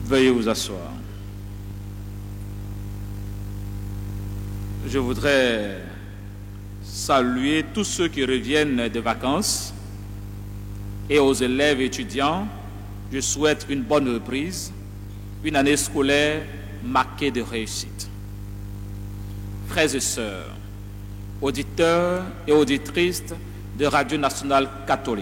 Veuillez vous asseoir. Je voudrais saluer tous ceux qui reviennent de vacances et aux élèves et étudiants. Je souhaite une bonne reprise, une année scolaire marquée de réussite. Frères et sœurs, auditeurs et auditrices de Radio Nationale Catholique,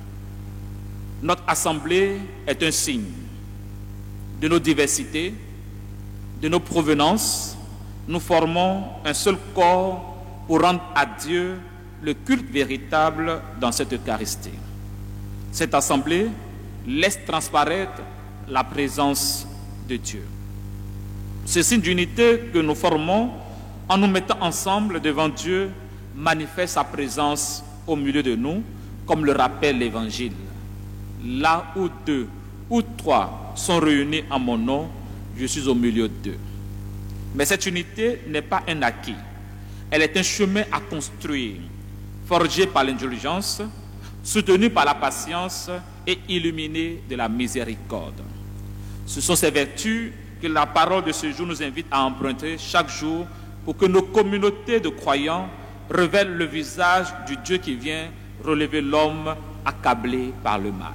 notre assemblée est un signe de nos diversités, de nos provenances. Nous formons un seul corps pour rendre à Dieu le culte véritable dans cette Eucharistie. Cette assemblée laisse transparaître la présence de Dieu. Ce signe d'unité que nous formons en nous mettant ensemble devant Dieu manifeste sa présence au milieu de nous, comme le rappelle l'Évangile. Là où 2 ou 3 sont réunis en mon nom, je suis au milieu d'eux. Mais cette unité n'est pas un acquis. Elle est un chemin à construire, forgé par l'indulgence, soutenu par la patience et illuminé de la miséricorde. Ce sont ces vertus que la parole de ce jour nous invite à emprunter chaque jour pour que nos communautés de croyants révèlent le visage du Dieu qui vient relever l'homme accablé par le mal.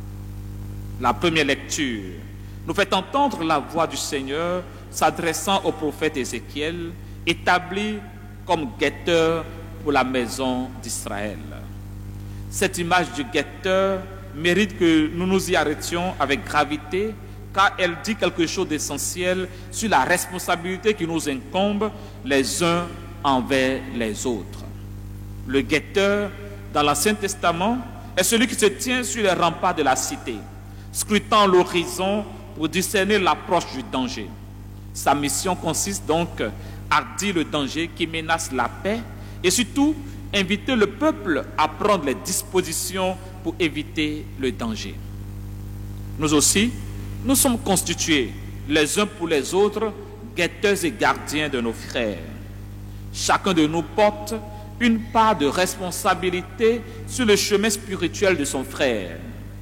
La première lecture nous fait entendre la voix du Seigneur s'adressant au prophète Ézéchiel, établi comme guetteur pour la maison d'Israël. Cette image du guetteur mérite que nous nous y arrêtions avec gravité, car elle dit quelque chose d'essentiel sur la responsabilité qui nous incombe les uns envers les autres. Le guetteur, dans l'Ancien Testament, est celui qui se tient sur les remparts de la cité, scrutant l'horizon pour discerner l'approche du danger. Sa mission consiste donc à dire le danger qui menace la paix et surtout inviter le peuple à prendre les dispositions pour éviter le danger. Nous aussi, nous sommes constitués les uns pour les autres, guetteurs et gardiens de nos frères. Chacun de nous porte une part de responsabilité sur le chemin spirituel de son frère.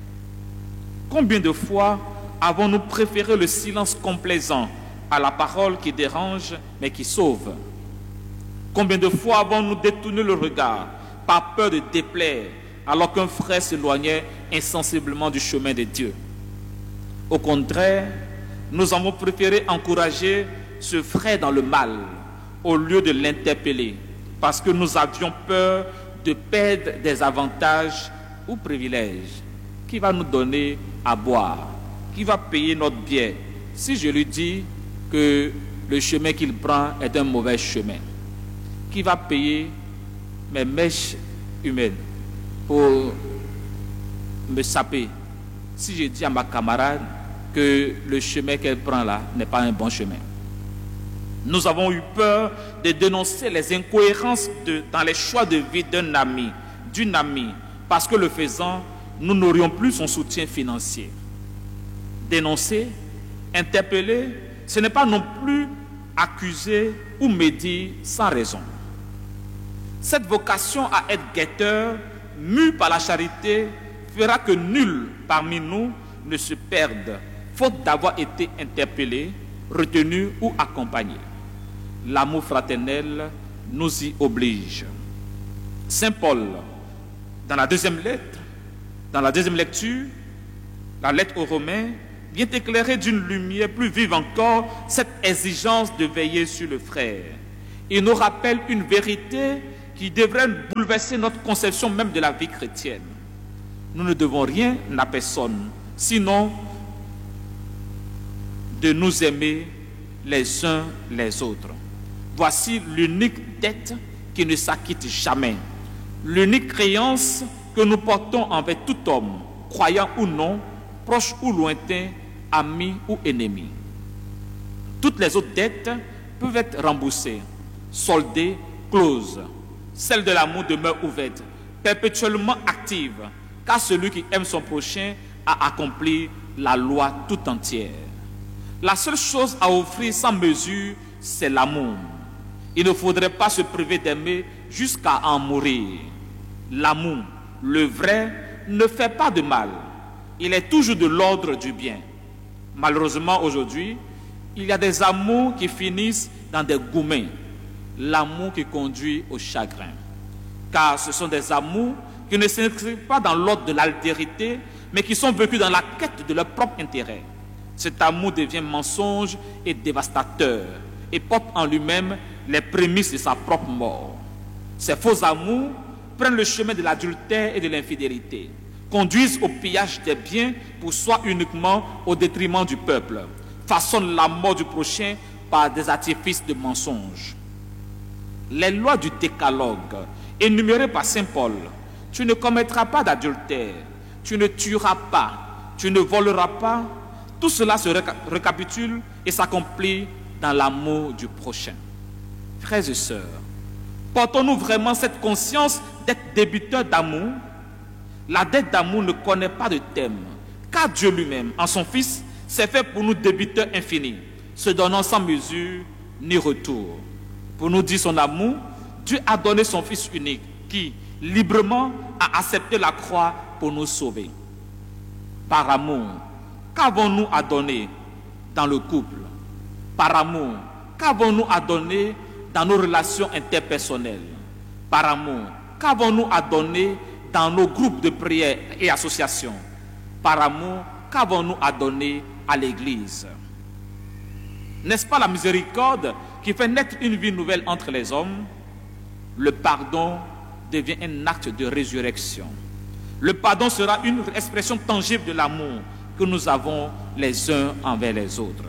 Combien de fois avons-nous préféré le silence complaisant à la parole qui dérange mais qui sauve? Combien de fois avons-nous détourné le regard par peur de déplaire alors qu'un frère s'éloignait insensiblement du chemin de Dieu? Au contraire, nous avons préféré encourager ce frère dans le mal au lieu de l'interpeller parce que nous avions peur de perdre des avantages ou privilèges. Qui va nous donner à boire? Qui va payer notre billet si je lui dis que le chemin qu'il prend est un mauvais chemin? Qui va payer mes mèches humaines pour me saper si je dis à ma camarade que le chemin qu'elle prend là n'est pas un bon chemin? Nous avons eu peur de dénoncer les incohérences dans les choix de vie d'un ami, d'une amie, parce que le faisant, nous n'aurions plus son soutien financier. Dénoncer, interpeller, ce n'est pas non plus accuser ou médire sans raison. Cette vocation à être guetteur, mue par la charité, fera que nul parmi nous ne se perde, faute d'avoir été interpellé, retenu ou accompagné. L'amour fraternel nous y oblige. Saint Paul, dans la deuxième lecture, la lettre aux Romains, vient éclairer d'une lumière plus vive encore cette exigence de veiller sur le frère. Il nous rappelle une vérité qui devrait bouleverser notre conception même de la vie chrétienne. Nous ne devons rien à personne, sinon de nous aimer les uns les autres. Voici l'unique dette qui ne s'acquitte jamais, l'unique créance que nous portons envers tout homme, croyant ou non, proche ou lointain, ami ou ennemi. Toutes les autres dettes peuvent être remboursées, soldées, closes. Celle de l'amour demeure ouverte, perpétuellement active, car celui qui aime son prochain a accompli la loi tout entière. La seule chose à offrir sans mesure, c'est l'amour. Il ne faudrait pas se priver d'aimer jusqu'à en mourir. L'amour, le vrai, ne fait pas de mal. Il est toujours de l'ordre du bien. Malheureusement, aujourd'hui, il y a des amours qui finissent dans des gourmets, l'amour qui conduit au chagrin. Car ce sont des amours qui ne s'inscrivent pas dans l'ordre de l'altérité, mais qui sont vécus dans la quête de leur propre intérêt. Cet amour devient mensonge et dévastateur et porte en lui-même les prémices de sa propre mort. Ces faux amours prennent le chemin de l'adultère et de l'infidélité, conduisent au pillage des biens pour soi uniquement au détriment du peuple, façonnent la mort du prochain par des artifices de mensonges. Les lois du décalogue, énumérées par saint Paul, tu ne commettras pas d'adultère, tu ne tueras pas, tu ne voleras pas, tout cela se récapitule et s'accomplit dans l'amour du prochain. Frères et sœurs, portons-nous vraiment cette conscience d'être débiteurs d'amour? La dette d'amour ne connaît pas de thème, car Dieu lui-même, en son Fils, s'est fait pour nous débiteurs infinis, se donnant sans mesure ni retour. Pour nous dire son amour, Dieu a donné son Fils unique, qui, librement, a accepté la croix pour nous sauver. Par amour, qu'avons-nous à donner dans le couple? Par amour, qu'avons-nous à donner dans nos relations interpersonnelles? Par amour, qu'avons-nous à donner dans nos groupes de prière et associations? Par amour, qu'avons-nous à donner à l'Église? N'est-ce pas la miséricorde qui fait naître une vie nouvelle entre les hommes? Le pardon devient un acte de résurrection. Le pardon sera une expression tangible de l'amour que nous avons les uns envers les autres.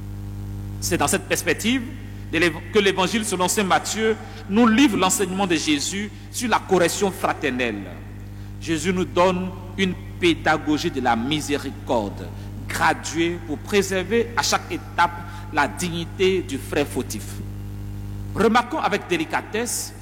C'est dans cette perspective que l'Évangile selon saint Matthieu nous livre l'enseignement de Jésus sur la correction fraternelle. Jésus nous donne une pédagogie de la miséricorde, graduée pour préserver à chaque étape la dignité du frère fautif. Remarquons avec délicatesse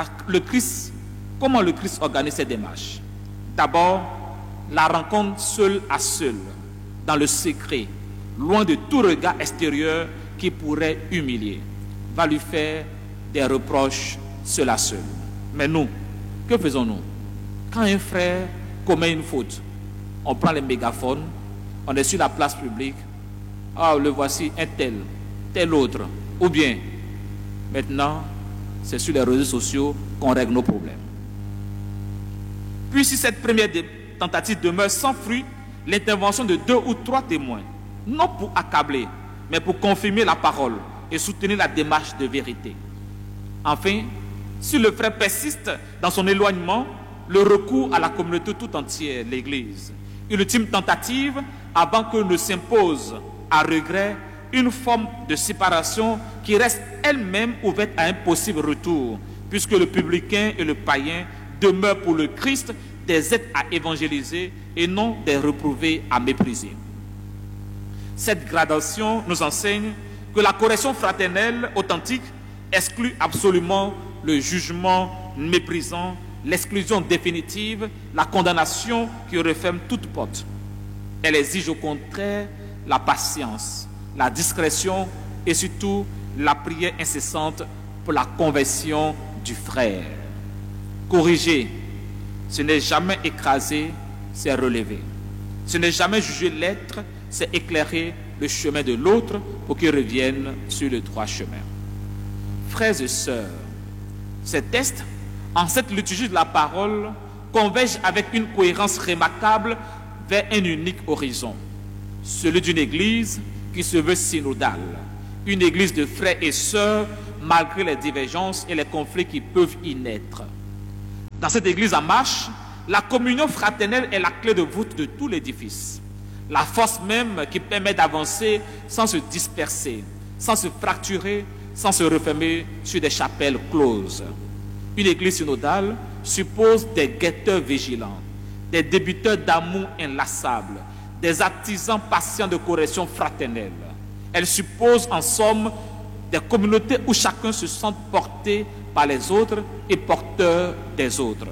comment le Christ organise ses démarches. D'abord, la rencontre seul à seul, dans le secret, loin de tout regard extérieur qui pourrait humilier, va lui faire des reproches seul à seul. Mais nous, que faisons-nous? Quand un frère commet une faute, on prend les mégaphones, on est sur la place publique, ah, le voici, un tel, tel autre. Ou bien, maintenant, c'est sur les réseaux sociaux qu'on règle nos problèmes. Puis si cette première tentative demeure sans fruit, l'intervention de 2 ou 3 témoins, non pour accabler, mais pour confirmer la parole et soutenir la démarche de vérité. Enfin, si le frère persiste dans son éloignement, le recours à la communauté tout entière, l'Église, une ultime tentative avant que ne s'impose à regret une forme de séparation qui reste elle-même ouverte à un possible retour, puisque le publicain et le païen demeurent pour le Christ des êtres à évangéliser et non des reprouvés à mépriser. Cette gradation nous enseigne que la correction fraternelle authentique exclut absolument le jugement méprisant, l'exclusion définitive, la condamnation qui referme toute porte. Elle exige au contraire la patience, la discrétion et surtout la prière incessante pour la conversion du frère. Corriger, ce n'est jamais écraser, c'est relever. Ce n'est jamais juger l'être, c'est éclairer le chemin de l'autre pour qu'il revienne sur le droit chemin. Frères et sœurs, ces textes, en cette liturgie de la parole, convergent avec une cohérence remarquable vers un unique horizon, celui d'une église qui se veut synodale, une église de frères et sœurs malgré les divergences et les conflits qui peuvent y naître. Dans cette église en marche, la communion fraternelle est la clé de voûte de tout l'édifice, la force même qui permet d'avancer sans se disperser, sans se fracturer, sans se refermer sur des chapelles closes. Une église synodale suppose des guetteurs vigilants, des débiteurs d'amour inlassables, des artisans patients de correction fraternelle. Elle suppose en somme des communautés où chacun se sent porté par les autres et porteur des autres.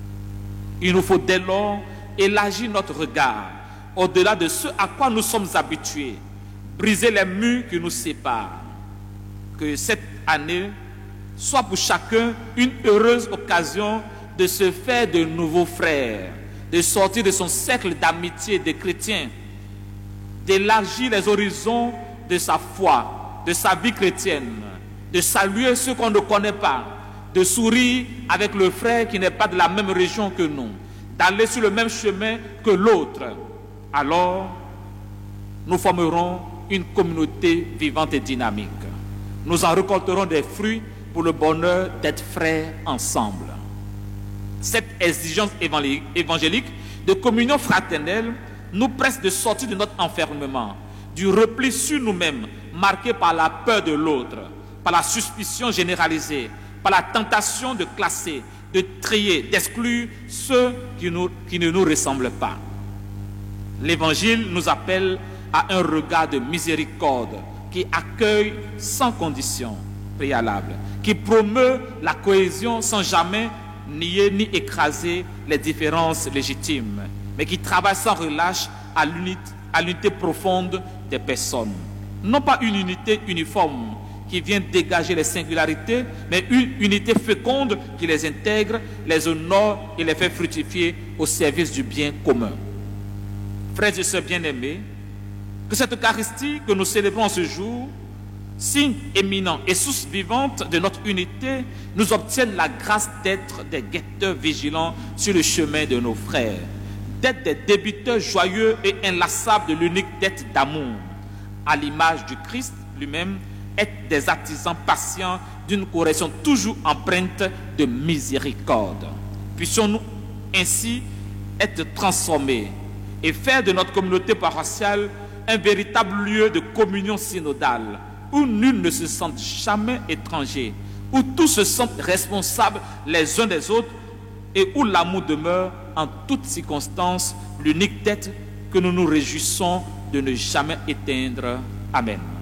Il nous faut dès lors élargir notre regard au-delà de ce à quoi nous sommes habitués, briser les murs qui nous séparent. Que cette année soit pour chacun une heureuse occasion de se faire de nouveaux frères, de sortir de son cercle d'amitié des chrétiens, d'élargir les horizons de sa foi, de sa vie chrétienne, de saluer ceux qu'on ne connaît pas, de sourire avec le frère qui n'est pas de la même région que nous, d'aller sur le même chemin que l'autre, alors nous formerons une communauté vivante et dynamique. Nous en récolterons des fruits pour le bonheur d'être frères ensemble. Cette exigence évangélique de communion fraternelle nous presse de sortir de notre enfermement, du repli sur nous-mêmes, marqué par la peur de l'autre, par la suspicion généralisée, par la tentation de classer, de trier, d'exclure ceux qui ne nous ressemblent pas. L'Évangile nous appelle à un regard de miséricorde qui accueille sans condition préalable, qui promeut la cohésion sans jamais nier ni écraser les différences légitimes, mais qui travaille sans relâche à l'unité profonde des personnes. Non pas une unité uniforme qui vient dégager les singularités, mais une unité féconde qui les intègre, les honore et les fait fructifier au service du bien commun. Frères et sœurs bien-aimés, que cette Eucharistie que nous célébrons ce jour, signe éminent et source vivante de notre unité, nous obtienne la grâce d'être des guetteurs vigilants sur le chemin de nos frères, d'être des débiteurs joyeux et inlassables de l'unique dette d'amour, à l'image du Christ lui-même, être des artisans patients d'une correction toujours empreinte de miséricorde. Puissions-nous ainsi être transformés et faire de notre communauté paroissiale un véritable lieu de communion synodale, où nul ne se sente jamais étranger, où tous se sentent responsables les uns des autres et où l'amour demeure en toutes circonstances l'unique dette que nous nous réjouissons de ne jamais éteindre. Amen.